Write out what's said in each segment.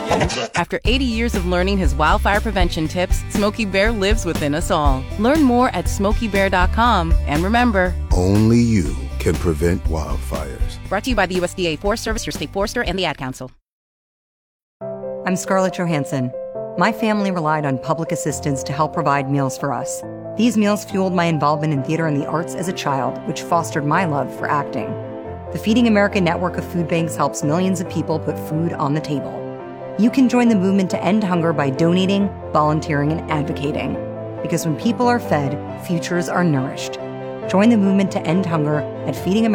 After 80 years of learning his wildfire prevention tips, Smokey Bear lives within us all. Learn more at SmokeyBear.com. And remember, only you can prevent wildfires. Brought to you by the USDA Forest Service, your state forester, and the Ad Council. I'm Scarlett Johansson. My family relied on public assistance to help provide meals for us. These meals fueled my involvement in theater and the arts as a child, which fostered my love for acting. The Feeding America network of food banks helps millions of people put food on the table. You can join the movement to end hunger by donating, volunteering, and advocating. Because when people are fed, futures are nourished. Join the movement to end hunger at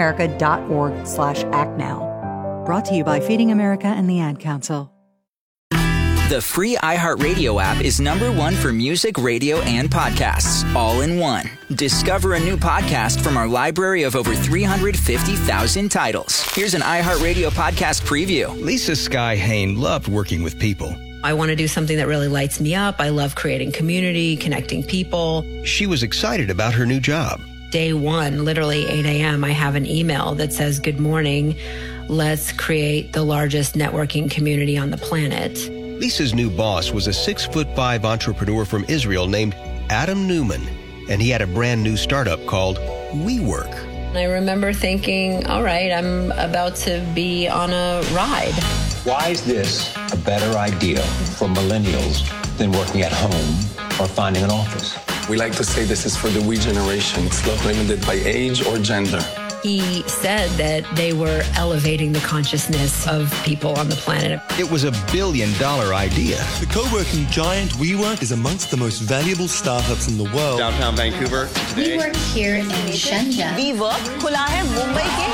feedingamerica.org/actnow. Brought to you by Feeding America and the Ad Council. The free iHeartRadio app is #1 for music, radio, and podcasts, all in one. Discover a new podcast from our library of over 350,000 titles. Here's an iHeartRadio podcast preview. Lisa Sky Hain loved working with people. I want to do something that really lights me up. I love creating community, connecting people. She was excited about her new job. Day one, literally 8 a.m., I have an email that says, "Good morning. Let's create the largest networking community on the planet." Lisa's new boss was a 6'5" entrepreneur from Israel named Adam Newman, and he had a brand new startup called WeWork. I remember thinking, all right, I'm about to be on a ride. Why is this a better idea for millennials than working at home or finding an office? We like to say this is for the we generation. It's not limited by age or gender. He said that they were elevating the consciousness of people on the planet. It was $1 billion idea. The co-working giant WeWork is amongst the most valuable startups in the world. Downtown Vancouver today. We work here in Shenzhen. WeWork खुला है मुंबई के.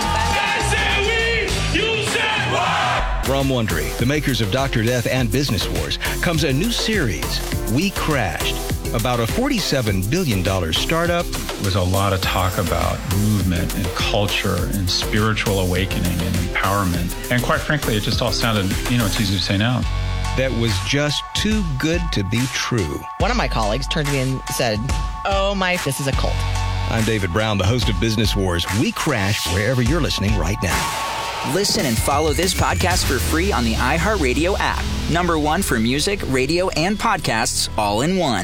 From Wondery, the makers of Dr. Death and Business Wars, comes a new series, We Crashed, about a $47 billion startup. There was a lot of talk about movement and culture and spiritual awakening and empowerment. And quite frankly, it just all sounded, it's easy to say now. That was just too good to be true. One of my colleagues turned to me and said, this is a cult. I'm David Brown, the host of Business Wars. We Crashed wherever you're listening right now. Listen and follow this podcast for free on the iHeartRadio app. #1 for music, radio, and podcasts, all in one.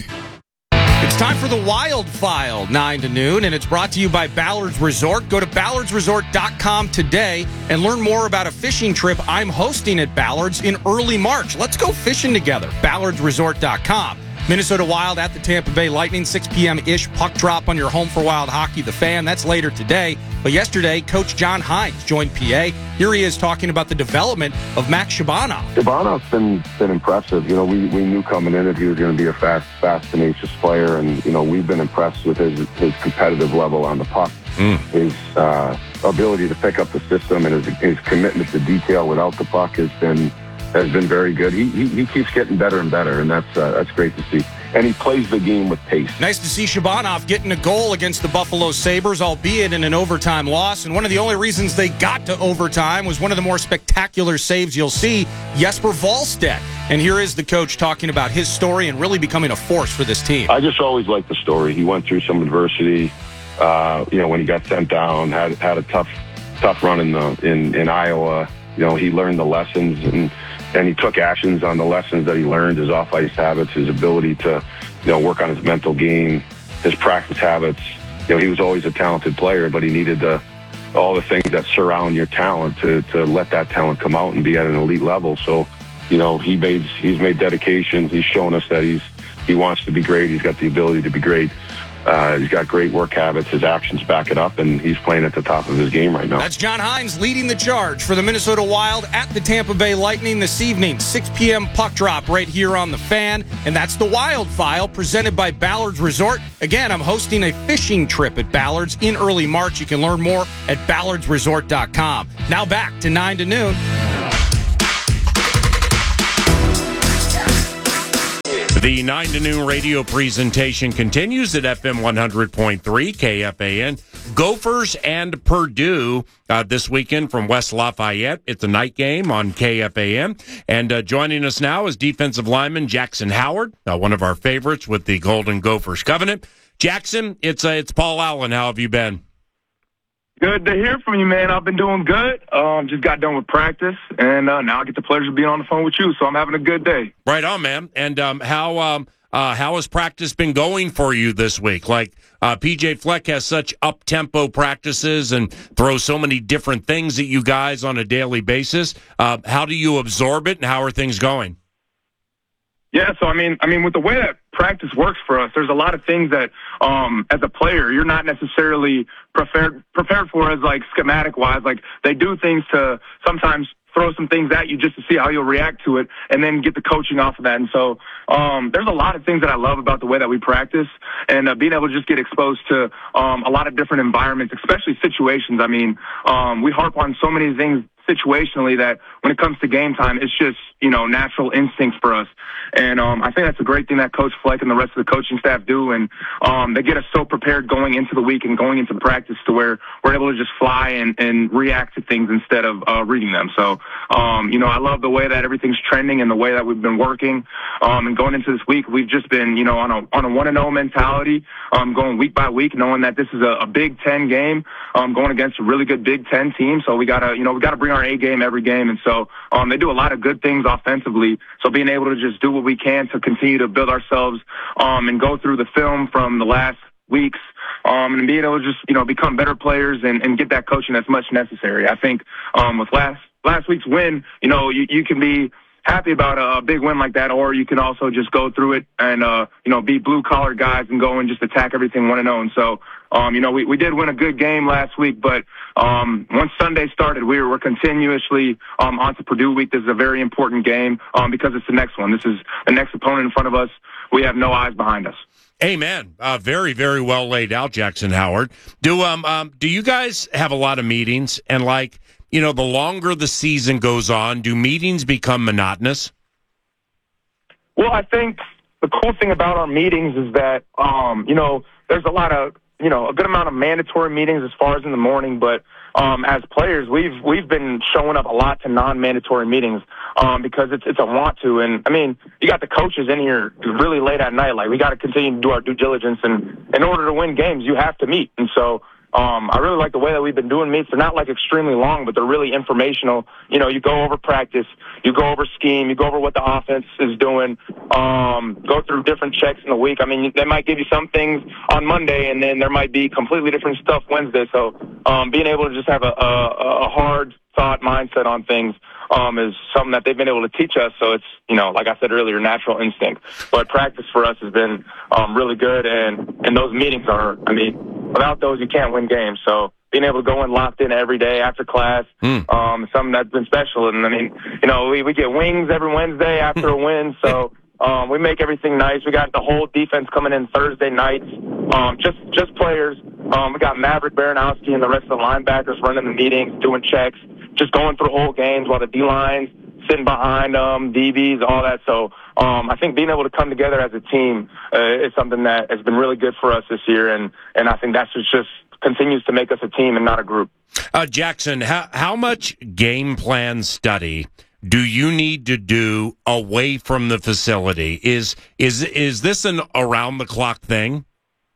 It's time for the Wild File, 9 to noon, and it's brought to you by Ballard's Resort. Go to ballardsresort.com today and learn more about a fishing trip I'm hosting at Ballard's in early March. Let's go fishing together. ballardsresort.com. Minnesota Wild at the Tampa Bay Lightning, 6 p.m.-ish puck drop on your home for Wild Hockey, The Fan. That's later today. But yesterday, Coach John Hines joined PA. Here he is talking about the development of Max Shabanov. Shabanov's been impressive. We knew coming in that he was going to be a fast, tenacious player, and we've been impressed with his competitive level on the puck. His ability to pick up the system and his commitment to detail without the puck has been very good. He keeps getting better and better, and that's great to see. And he plays the game with pace. Nice to see Shabanov getting a goal against the Buffalo Sabres, albeit in an overtime loss. And one of the only reasons they got to overtime was one of the more spectacular saves you'll see, Jesper Wallstedt. And here is the coach talking about his story and really becoming a force for this team. I just always liked the story. He went through some adversity. When he got sent down, had a tough run in Iowa. He learned the lessons and he took actions on the lessons that he learned, his off-ice habits, his ability to, work on his mental game, his practice habits. He was always a talented player, but he needed all the things that surround your talent to let that talent come out and be at an elite level. So, he's made dedications. He's shown us that he wants to be great. He's got the ability to be great. He's got great work habits. His actions back it up, and he's playing at the top of his game right now. That's John Hines leading the charge for the Minnesota Wild at the Tampa Bay Lightning this evening. 6 p.m. puck drop right here on The Fan. And that's the Wild File presented by Ballard's Resort. Again, I'm hosting a fishing trip at Ballard's in early March. You can learn more at ballardsresort.com. Now back to 9 to noon. The 9 to noon radio presentation continues at FM 100.3 KFAN. Gophers and Purdue this weekend from West Lafayette. It's a night game on KFAN. And joining us now is defensive lineman Jackson Howard, one of our favorites with the Golden Gophers Covenant. Jackson, it's Paul Allen. How have you been? Good to hear from you, man. I've been doing good. Just got done with practice, and now I get the pleasure of being on the phone with you, so I'm having a good day. Right on, man. And how has practice been going for you this week? Like, PJ Fleck has such up-tempo practices and throws so many different things at you guys on a daily basis. How do you absorb it, and how are things going? Yeah, so I mean, with the way that practice works for us, there's a lot of things that, as a player, you're not necessarily prepared for as like schematic wise. Like they do things to sometimes throw some things at you just to see how you'll react to it, and then get the coaching off of that. And so, there's a lot of things that I love about the way that we practice, and being able to just get exposed to a lot of different environments, especially situations. I mean, we harp on so many things situationally that when it comes to game time, it's just, natural instincts for us. And I think that's a great thing that Coach Fleck and the rest of the coaching staff do. And they get us so prepared going into the week and going into practice to where we're able to just fly and react to things instead of reading them. So, I love the way that everything's trending and the way that we've been working. And going into this week, we've just been, on a 1-0 mentality, going week by week, knowing that this is a Big Ten game, going against a really good Big Ten team. So we gotta bring our A game every game. And so, they do a lot of good things offensively. So being able to just do what we can to continue to build ourselves, and go through the film from the last weeks, and being able to just, become better players and get that coaching that's much necessary. I think, with last week's win, you can be happy about a big win like that, or you can also just go through it and, be blue-collar guys and go and just attack everything 1-0. And so, we did win a good game last week, but once Sunday started, we're continuously on to Purdue week. This is a very important game because it's the next one. This is the next opponent in front of us. We have no eyes behind us. Amen. Very, very well laid out, Jackson Howard. Do you guys have a lot of meetings? And the longer the season goes on, do meetings become monotonous? Well, I think the cool thing about our meetings is that, there's a lot of, a good amount of mandatory meetings as far as in the morning, but as players, we've been showing up a lot to non-mandatory meetings because it's a want to. And, I mean, you got the coaches in here really late at night. Like, we got to continue to do our due diligence, and in order to win games, you have to meet. And so I really like the way that we've been doing meets. They're not extremely long, but they're really informational. You go over practice, you go over scheme, you go over what the offense is doing, go through different checks in the week. I mean, they might give you some things on Monday, and then there might be completely different stuff Wednesday. So being able to just have a hard thought mindset on things is something that they've been able to teach us. So it's, like I said earlier, natural instinct. But practice for us has been really good, and those meetings are, without those, you can't win games. So being able to go in locked in every day after class, something that's been special. And we get wings every Wednesday after a win. So we make everything nice. We got the whole defense coming in Thursday nights, just players. We got Maverick Baranowski and the rest of the linebackers running the meetings, doing checks, just going through whole games while the D-lines sitting behind them, DBs, all that. So I think being able to come together as a team is something that has been really good for us this year, and I think that's just continues to make us a team and not a group. Jackson, how much game plan study do you need to do away from the facility? Is this an around-the-clock thing?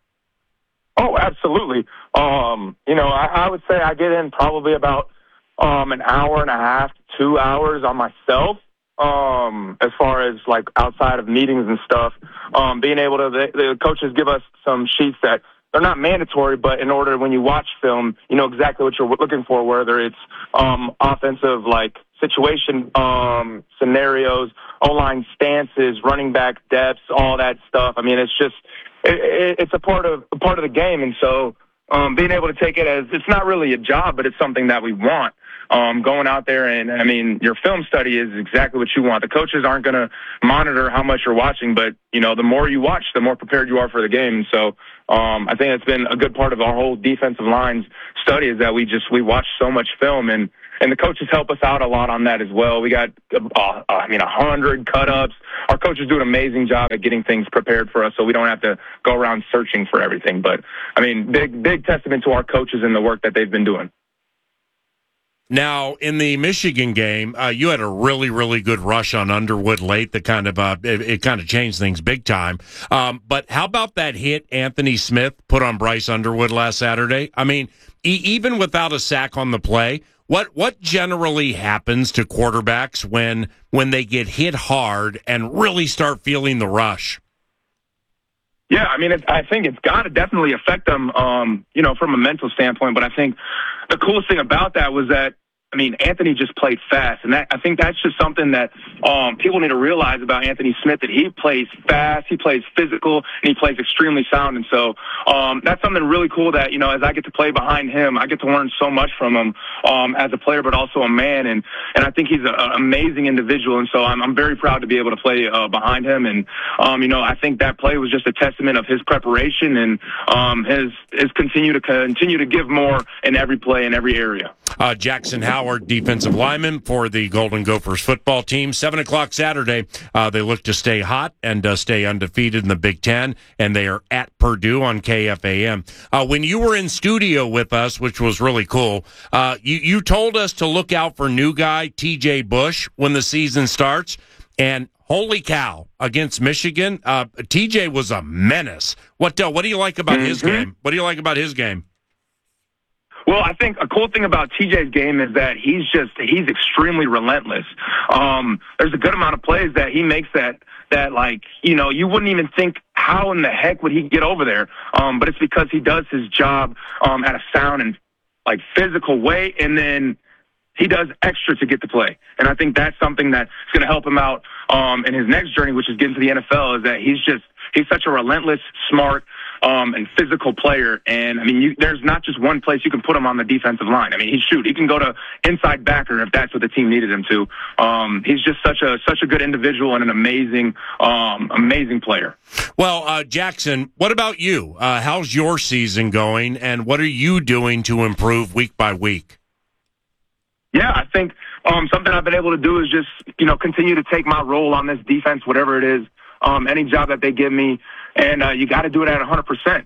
Oh, absolutely. I would say I get in probably about an hour and a half to 2 hours on myself, as far as outside of meetings and stuff. Being able to, the coaches give us some sheets that they're not mandatory, but in order, when you watch film, you know exactly what you're looking for, whether it's offensive situation scenarios, O-line stances, running back depths, all that stuff. I mean, it's just it's a part of the game, and so being able to take it as, it's not really a job, but it's something that we want. Going out there and, your film study is exactly what you want. The coaches aren't going to monitor how much you're watching, but, the more you watch, the more prepared you are for the game. So, I think it's been a good part of our whole defensive line's study is that we watch so much film, and the coaches help us out a lot on that as well. We got, 100 cut-ups. Our coaches do an amazing job at getting things prepared for us, so we don't have to go around searching for everything. But, big testament to our coaches and the work that they've been doing. Now, in the Michigan game, you had a really, really good rush on Underwood late that kind of it kind of changed things big time. But how about that hit Anthony Smith put on Bryce Underwood last Saturday? even without a sack on the play, what generally happens to quarterbacks when they get hit hard and really start feeling the rush? Yeah, I mean, I think it's got to definitely affect them, from a mental standpoint. But I think the coolest thing about that was that, I mean, Anthony just played fast, and I think that's just something that people need to realize about Anthony Smith, that he plays fast, he plays physical, and he plays extremely sound. And so that's something really cool that, as I get to play behind him, I get to learn so much from him as a player, but also a man. And I think he's an amazing individual, and so I'm very proud to be able to play behind him. And, I think that play was just a testament of his preparation and his continue to give more in every play in every area. Jackson Howard, defensive lineman for the Golden Gophers football team. 7 o'clock Saturday, they look to stay hot and stay undefeated in the Big Ten, and they are at Purdue on KFAN. When you were in studio with us, which was really cool, you told us to look out for new guy TJ Bush when the season starts, and holy cow, against Michigan, TJ was a menace. What do you like about his game? What do you like about his game? Well, I think a cool thing about TJ's game is that he's extremely relentless. There's a good amount of plays that he makes that you wouldn't even think, how in the heck would he get over there? But it's because he does his job at a sound and physical way, and then he does extra to get the play. And I think that's something that's going to help him out in his next journey, which is getting to the NFL, is that he's such a relentless, smart, and physical player. And I mean, there's not just one place you can put him on the defensive line. I mean, he can go to inside backer if that's what the team needed him to. He's just such a good individual and an amazing player. Well, Jackson, what about you? How's your season going, and what are you doing to improve week by week? Yeah, I think something I've been able to do is just, continue to take my role on this defense, whatever it is, any job that they give me. And you got to do it at 100%.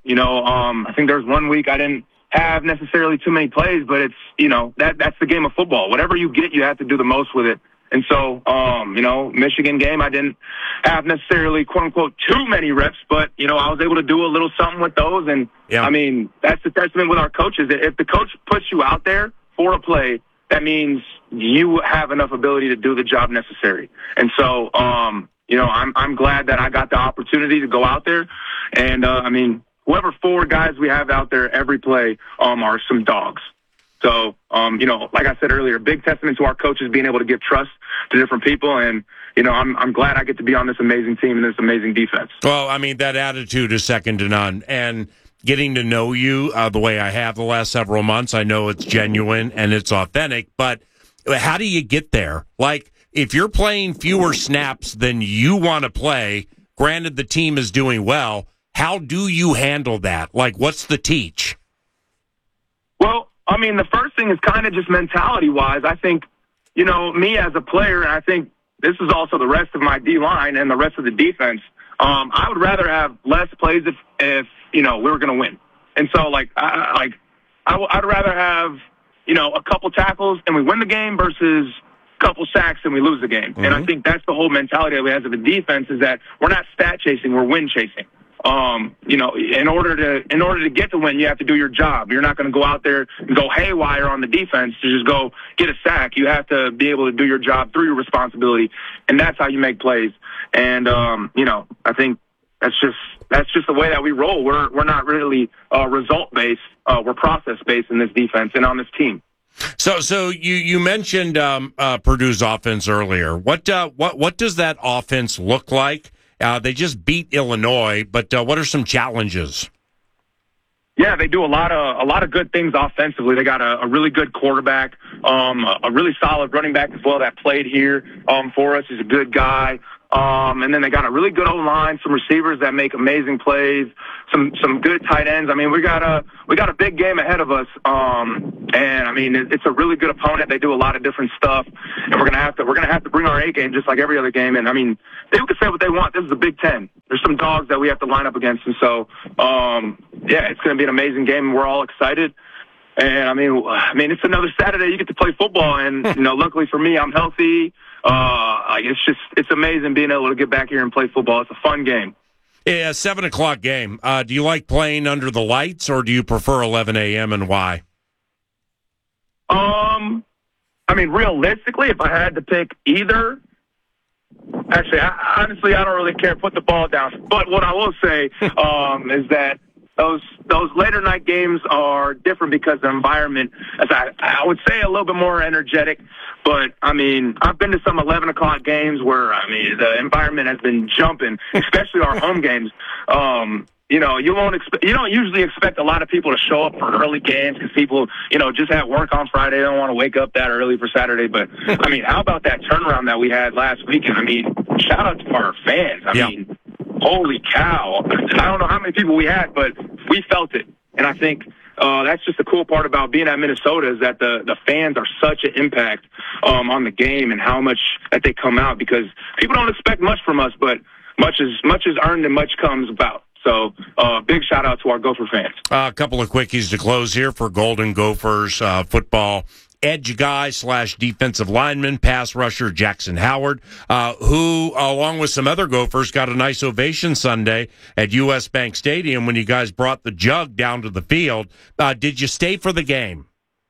I think there's 1 week I didn't have necessarily too many plays, but it's, that's the game of football. Whatever you get, you have to do the most with it. And so, Michigan game, I didn't have necessarily, quote unquote, too many reps, but, I was able to do a little something with those. And I mean, that's the testament with our coaches. If the coach puts you out there for a play, that means you have enough ability to do the job necessary. And so, I'm glad that I got the opportunity to go out there. And, whoever 4 guys we have out there every play are some dogs. So, like I said earlier, big testament to our coaches being able to give trust to different people. And, I'm glad I get to be on this amazing team and this amazing defense. Well, I mean, that attitude is second to none. And getting to know you the way I have the last several months, I know it's genuine and it's authentic. But how do you get there? If you're playing fewer snaps than you want to play, granted the team is doing well, how do you handle that? What's the teach? Well, I mean, the first thing is kind of just mentality-wise. I think, me as a player, and I think this is also the rest of my D-line and the rest of the defense, I would rather have less plays if we were going to win. And so, I'd rather have, a couple tackles and we win the game versus couple sacks and we lose the game. Mm-hmm. And I think that's the whole mentality that we have as a defense, is that we're not stat chasing, we're win chasing. In order to get the win, you have to do your job. You're not going to go out there and go haywire on the defense to just go get a sack. You have to be able to do your job through your responsibility, and that's how you make plays. And I think that's just the way that we roll. We're not really result based. We're process based in this defense and on this team. So you mentioned Purdue's offense earlier. What does that offense look like? They just beat Illinois, but what are some challenges? Yeah, they do a lot of good things offensively. They got a really good quarterback, a really solid running back as well that played here for us. He's a good guy. And then they got a really good O-line, some receivers that make amazing plays, some good tight ends. I mean, we got a big game ahead of us. And I mean, it's a really good opponent. They do a lot of different stuff, and we're gonna have to bring our A game just like every other game. And I mean, they can say what they want. This is the Big Ten. There's some dogs that we have to line up against, and so yeah, it's gonna be an amazing game, and we're all excited. And I mean, it's another Saturday. You get to play football, and luckily for me, I'm healthy. It's amazing being able to get back here and play football. It's a fun game. Yeah, 7 o'clock game. Do you like playing under the lights, or do you prefer 11 a.m. and why? I mean, realistically, if I had to pick either, actually, honestly, I don't really care. Put the ball down. But what I will say is that those later night games are different because the environment, as I would say, a little bit more energetic. But, I mean, I've been to some 11 o'clock games where, I mean, the environment has been jumping, especially our home games. You know, you don't usually expect a lot of people to show up for early games because people, you know, just have work on Friday. They don't want to wake up that early for Saturday. But, I mean, how about that turnaround that we had last weekend? I mean, shout out to our fans. I mean, holy cow. I don't know how many people we had, but we felt it. And I think that's just the cool part about being at Minnesota is that the fans are such an impact on the game and how much that they come out because people don't expect much from us, but much is earned and much comes about. So, big shout-out to our Gopher fans. A couple of quickies to close here for Golden Gophers football. Edge guy / defensive lineman, pass rusher Jackson Howard, who, along with some other Gophers, got a nice ovation Sunday at U.S. Bank Stadium when you guys brought the jug down to the field. Did you stay for the game?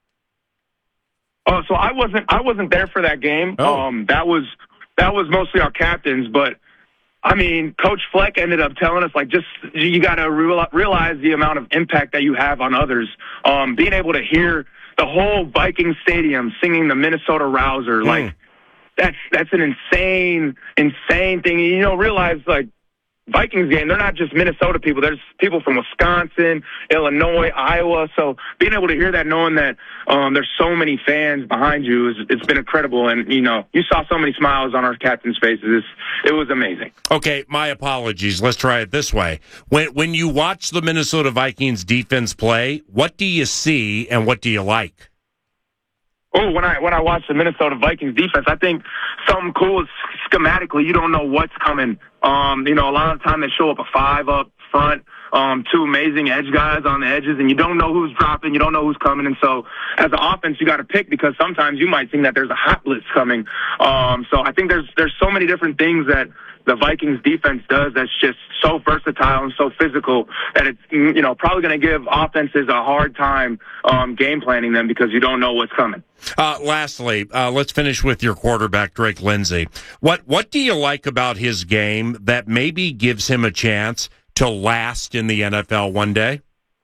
So I wasn't there for that game. Oh. That was mostly our captains, but I mean, Coach Fleck ended up telling us, like, just you got to realize the amount of impact that you have on others. Being able to hear the whole Viking Stadium singing the Minnesota Rouser, like, that's an insane thing. You know, realize, like, Vikings game, they're not just Minnesota people. There's people from Wisconsin, Illinois, Iowa. So being able to hear that, knowing that there's so many fans behind you, it's been incredible. And, you know, you saw so many smiles on our captains' faces. It was amazing. Okay, my apologies. Let's try it this way. When you watch the Minnesota Vikings defense play, what do you see and what do you like? Oh, when I watch the Minnesota Vikings defense, I think something cool is schematically, you don't know what's coming. You know, a lot of the time they show up a 5 up front, 2 amazing edge guys on the edges, and you don't know who's dropping, you don't know who's coming. And so as an offense, you got to pick because sometimes you might think that there's a hot blitz coming. So I think there's so many different things that the Vikings defense does that's just so versatile and so physical that it's, you know, probably going to give offenses a hard time game planning them because you don't know what's coming. Lastly, let's finish with your quarterback, Drake Lindsay. What do you like about his game that maybe gives him a chance to last in the NFL one day?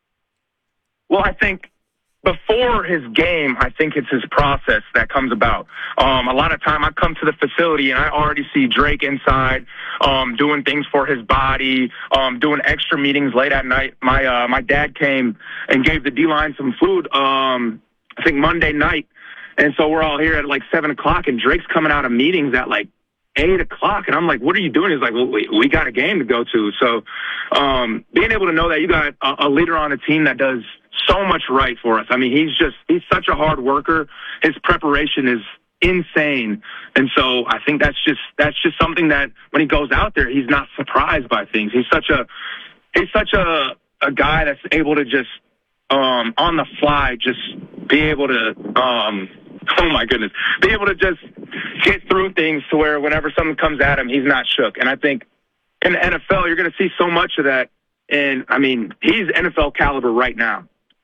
Well, I think before his game, I think it's his process that comes about. A lot of time I come to the facility and I already see Drake inside, doing things for his body, doing extra meetings late at night. My dad came and gave the D-line some food, I think Monday night. And so we're all here at like 7 o'clock and Drake's coming out of meetings at like 8 o'clock. And I'm like, what are you doing? He's like, well, we got a game to go to. So, being able to know that you got a leader on a team that does so much right for us. I mean, he's such a hard worker. His preparation is insane. And so I think that's just something that when he goes out there, he's not surprised by things. He's such a guy that's able to just, on the fly, just be able to, oh my goodness, be able to just get through things to where whenever something comes at him, he's not shook. And I think in the NFL, you're going to see so much of that. And I mean, he's NFL caliber right now.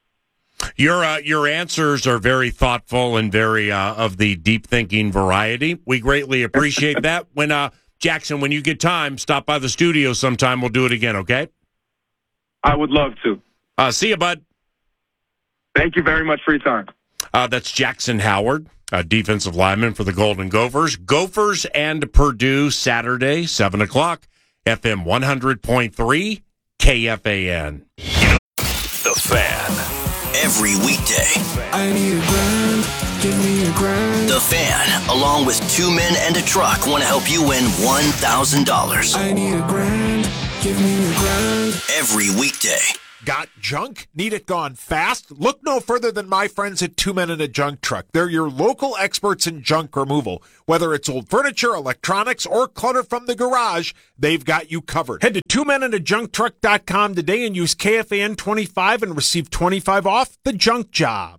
Your answers are very thoughtful and very of the deep thinking variety. We greatly appreciate that. When Jackson, when you get time, stop by the studio sometime. We'll do it again, okay? I would love to. See you, bud. Thank you very much for your time. That's Jackson Howard, defensive lineman for the Golden Gophers. Gophers and Purdue Saturday, 7 o'clock, FM 100.3, KFAN. The Fan. Every weekday. I need a grand, give me a grand. The Fan, along with 2 men and a truck, want to help you win $1,000. I need a grand, give me a grand. Every weekday. Got junk? Need it gone fast? Look no further than my friends at 2 Men and a Junk Truck. They're your local experts in junk removal. Whether it's old furniture, electronics, or clutter from the garage, they've got you covered. Head to 2menandajuncktruck.com today and use KFAN 25 and receive 25 off the junk job.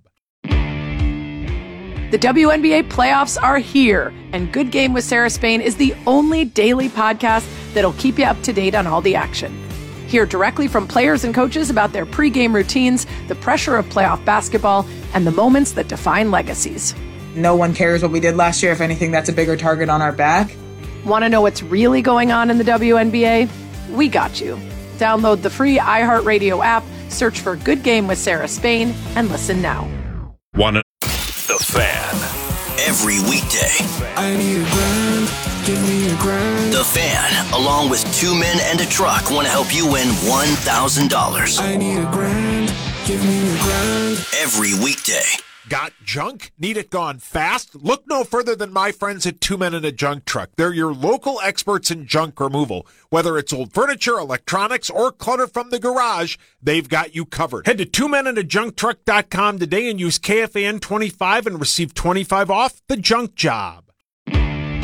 The WNBA playoffs are here, and Good Game with Sarah Spain is the only daily podcast that'll keep you up to date on all the action. Hear directly from players and coaches about their pregame routines, the pressure of playoff basketball, and the moments that define legacies. No one cares what we did last year. If anything, that's a bigger target on our back. Want to know what's really going on in the WNBA? We got you. Download the free iHeartRadio app, search for Good Game with Sarah Spain, and listen now. The Fan. Every weekday. I need a grand, give me a grand. The Fan, along with 2 men and a truck, want to help you win $1,000. I need a grand, give me a grand. Every weekday. Got junk? Need it gone fast? Look no further than my friends at 2 Men and a Junk Truck. They're your local experts in junk removal. Whether it's old furniture, electronics, or clutter from the garage, they've got you covered. Head to 2menandajuncktruck.com today and use KFAN25 and receive 25 off the junk job. The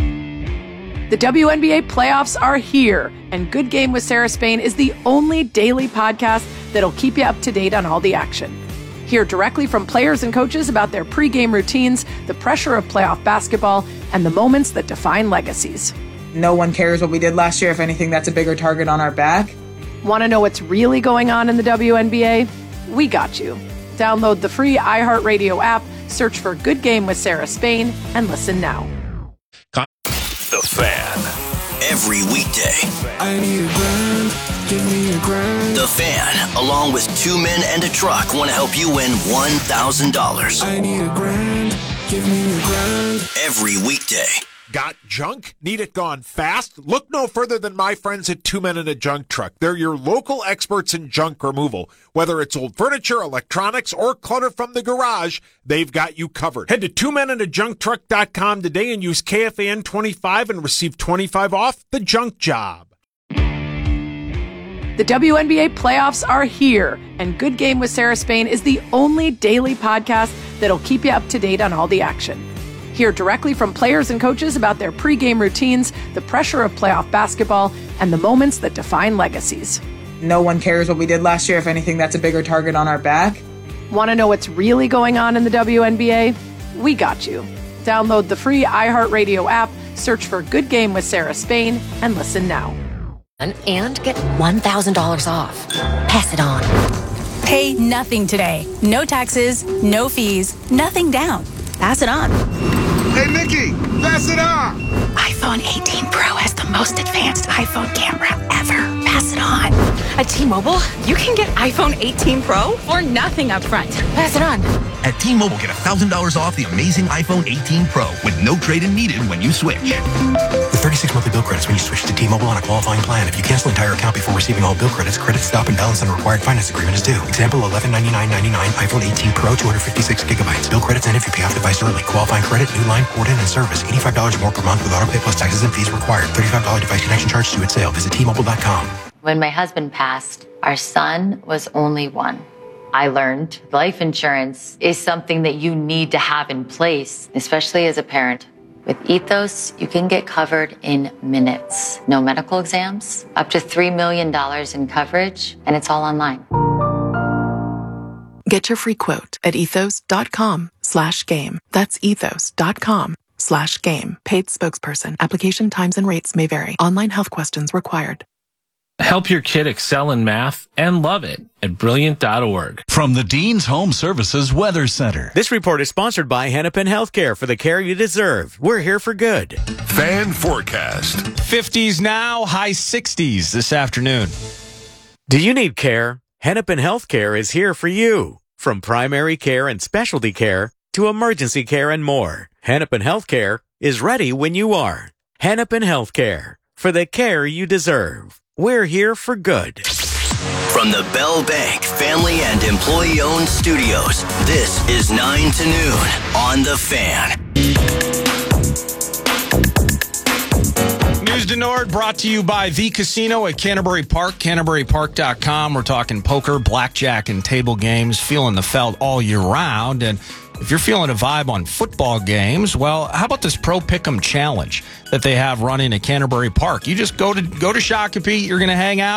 WNBA playoffs are here, and Good Game with Sarah Spain is the only daily podcast that'll keep you up to date on all the action. Hear directly from players and coaches about their pregame routines, the pressure of playoff basketball, and the moments that define legacies. No one cares what we did last year. If anything, that's a bigger target on our back. Want to know what's really going on in the WNBA? We got you. Download the free iHeartRadio app, search for Good Game with Sarah Spain, and listen now. The Fan. Every weekday. I need a grand, give me a grand. The Fan, along with 2 men and a truck, want to help you win $1,000. I need a grand, give me a grand. Every weekday. Got junk? Need it gone fast? Look no further than my friends at 2 Men and a Junk Truck. They're your local experts in junk removal. Whether it's old furniture, electronics, or clutter from the garage, they've got you covered. Head to 2menandajuncktruck.com today and use KFAN25 and receive 25 off the junk job. The WNBA playoffs are here, and Good Game with Sarah Spain is the only daily podcast that'll keep you up to date on all the action. Hear directly from players and coaches about their pregame routines, the pressure of playoff basketball, and the moments that define legacies. No one cares what we did last year. If anything, that's a bigger target on our back. Want to know what's really going on in the WNBA? We got you. Download the free iHeartRadio app, search for Good Game with Sarah Spain, and listen now. And get $1,000 off. Pass it on. Pay nothing today. No taxes, no fees, nothing down. Pass it on. Hey, Nikki, pass it on. iPhone 18 Pro has the most advanced iPhone camera ever. Pass it on. At T-Mobile, you can get iPhone 18 Pro for nothing up front. Pass it on. At T-Mobile, get $1,000 off the amazing iPhone 18 Pro with no trade-in needed when you switch. With 36 monthly bill credits when you switch to T-Mobile on a qualifying plan. If you cancel an entire account before receiving all bill credits, credit stop and balance on a required finance agreement is due. Example, $1199.99 iPhone 18 Pro, 256 gigabytes. Bill credits end if you pay off device early. Qualifying credit, new line, port-in, and service. $85 more per month with autopay plus taxes and fees required. $35 device connection charge due at sale. Visit T-Mobile.com. When my husband passed, our son was only 1. I learned life insurance is something that you need to have in place, especially as a parent. With Ethos, you can get covered in minutes. No medical exams, up to $3 million in coverage, and it's all online. Get your free quote at ethos.com/game. That's ethos.com/game. Paid spokesperson. Application times and rates may vary. Online health questions required. Help your kid excel in math and love it at Brilliant.org. From the Dean's Home Services Weather Center. This report is sponsored by Hennepin Healthcare for the care you deserve. We're here for good. Fan forecast. 50s now, high 60s this afternoon. Do you need care? Hennepin Healthcare is here for you. From primary care and specialty care to emergency care and more, Hennepin Healthcare is ready when you are. Hennepin Healthcare, for the care you deserve. We're here for good. From the Bell Bank family and employee-owned studios, this is 9 to noon on The Fan. News to Nord brought to you by The Casino at Canterbury Park, CanterburyPark.com. We're talking poker, blackjack, and table games, feeling the felt all year round. And if you're feeling a vibe on football games, well, how about this Pro Pick'em Challenge that they have running at Canterbury Park? You just go to Shakopee, you're going to hang out.